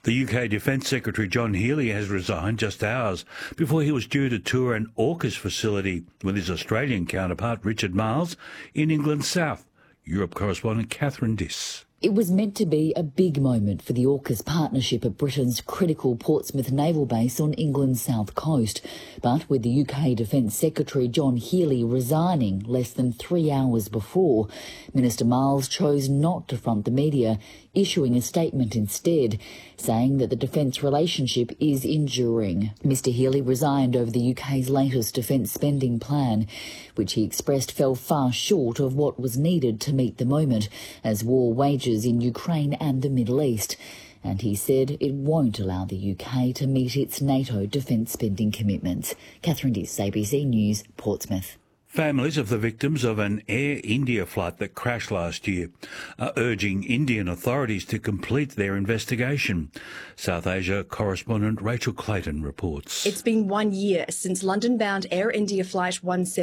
The UK Defence Secretary John Healey has resigned just hours before he was due to tour an AUKUS facility with his Australian counterpart Richard Marles in England's south. Europe correspondent Catherine Diss. It was meant to be a big moment for the AUKUS partnership at Britain's critical Portsmouth naval base on England's south coast. But with the UK Defence Secretary John Healey resigning less than 3 hours before, Minister Marles chose not to front the media, issuing a statement instead, saying that the defence relationship is enduring. Mr Healey resigned over the UK's latest defence spending plan, which he expressed fell far short of what was needed to meet the moment as war wages in Ukraine and the Middle East. And he said it won't allow the UK to meet its NATO defence spending commitments. Catherine Diss, ABC News, Portsmouth. Families of the victims of an Air India flight that crashed last year are urging Indian authorities to complete their investigation. South Asia correspondent Rachel Clayton reports. It's been 1 year since London-bound Air India Flight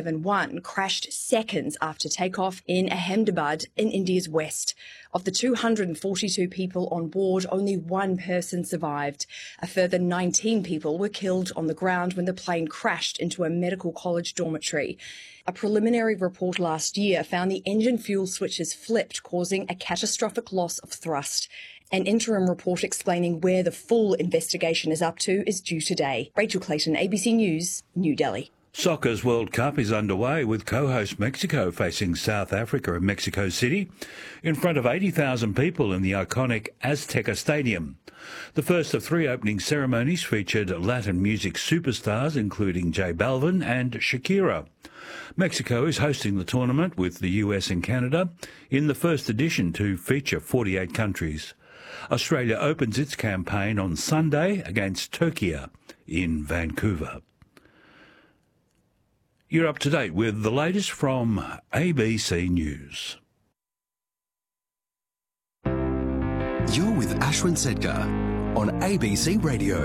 171 crashed seconds after takeoff in Ahmedabad in India's west. Of the 242 people on board, only one person survived. A further 19 people were killed on the ground when the plane crashed into a medical college dormitory. A preliminary report last year found the engine fuel switches flipped, causing a catastrophic loss of thrust. An interim report explaining where the full investigation is up to is due today. Rachel Clayton, ABC News, New Delhi. Soccer's World Cup is underway with co-host Mexico facing South Africa in Mexico City in front of 80,000 people in the iconic Azteca Stadium. The first of 3 opening ceremonies featured Latin music superstars including J Balvin and Shakira. Mexico is hosting the tournament with the US and Canada in the first edition to feature 48 countries. Australia opens its campaign on Sunday against Turkey in Vancouver. You're up to date with the latest from ABC News. You're with Ashwin Sedkar on ABC Radio.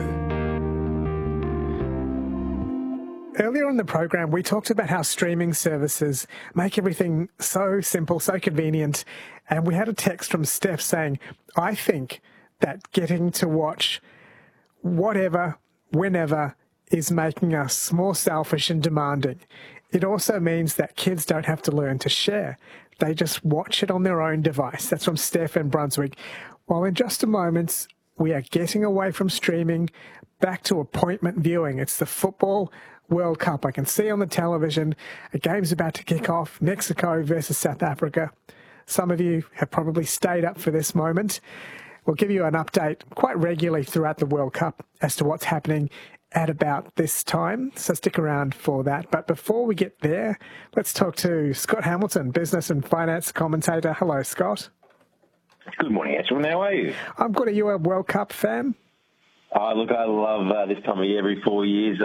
Earlier on the program, we talked about how streaming services make everything so simple, so convenient. And we had a text from Steph saying, I think that getting to watch whatever, whenever, is making us more selfish and demanding. It also means that kids don't have to learn to share. They just watch it on their own device. That's from Steph in Brunswick. Well, in just a moment, we are getting away from streaming back to appointment viewing. It's the Football World Cup. I can see on the television a game's about to kick off, Mexico versus South Africa. Some of you have probably stayed up for this moment. We'll give you an update quite regularly throughout the World Cup as to what's happening at about this time, so stick around for that. But before we get there, let's talk to Scott Hamilton, business and finance commentator. Hello, Scott. Good morning, Ashwin. How are you? I'm good. Are you a World Cup fan? Look, I love this time of year every 4 years.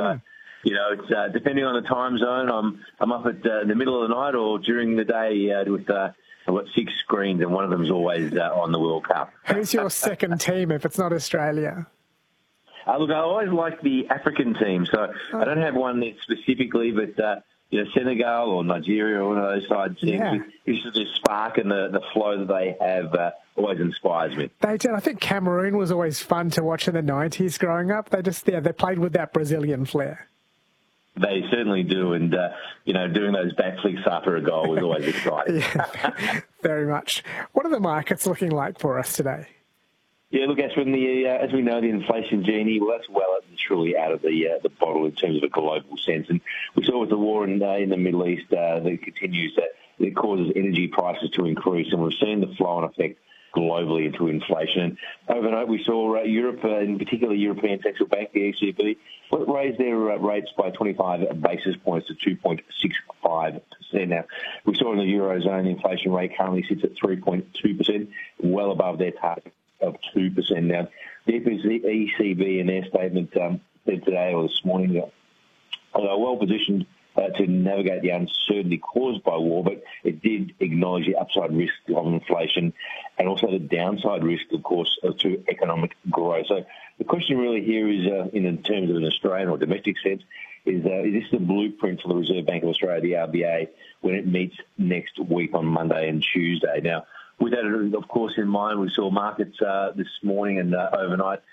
It's depending on the time zone. I'm up at the middle of the night or during the day with I've got 6 screens, and one of them's always on the World Cup. Who's your second team if it's not Australia? Look, I always like the African team, so I don't have one specifically, but Senegal or Nigeria or one of those sides, the spark and the flow that they have always inspires me. They did. I think Cameroon was always fun to watch in the 90s growing up. They played with that Brazilian flair. They certainly do, and doing those backflips after a goal was always exciting. Yeah, very much. What are the markets looking like for us today? Yeah, look, as we know, the inflation genie, well, that's well and truly out of the bottle in terms of a global sense. And we saw with the war in the Middle East that continues, that it causes energy prices to increase. And we've seen the flow-on effect globally into inflation. And overnight, we saw Europe, in particular European Central Bank, the ECB, raise their rates by 25 basis points to 2.65%. Now, we saw in the Eurozone, the inflation rate currently sits at 3.2%, well above their target of 2%. Now, the ECB in their statement said today or this morning that they are well positioned to navigate the uncertainty caused by war, but it did acknowledge the upside risk of inflation and also the downside risk, of course, to economic growth. So the question really here is, in terms of an Australian or domestic sense, is this the blueprint for the Reserve Bank of Australia, the RBA, when it meets next week on Monday and Tuesday? Now, with that, of course, in mind, we saw markets this morning and overnight